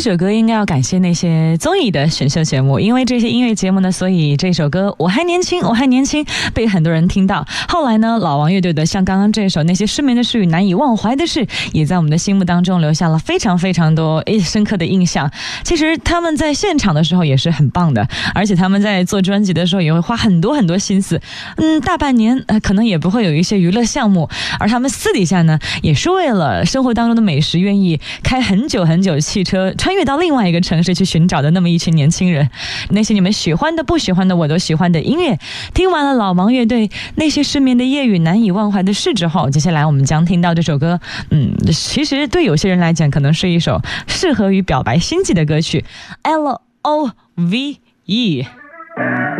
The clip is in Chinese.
首歌应该要感谢那些综艺的选秀节目，因为这些音乐节目呢，所以这首歌我还年轻我还年轻被很多人听到。后来呢，老王乐队的像刚刚这首那些失眠的事与难以忘怀的事，也在我们的心目当中留下了非常非常多深刻的印象。其实他们在现场的时候也是很棒的，而且他们在做专辑的时候也会花很多很多心思，大半年可能也不会有一些娱乐项目，而他们私底下呢也是为了生活当中的美食愿意开很久很久汽车穿越到另外一个城市去寻找的那么一群年轻人。那些你们喜欢的不喜欢的我都喜欢的音乐，听完了老王乐队那些失眠的夜与难以忘怀的事之后，接下来我们将听到这首歌，其实对有些人来讲可能是一首适合于表白心迹的歌曲， LOVE。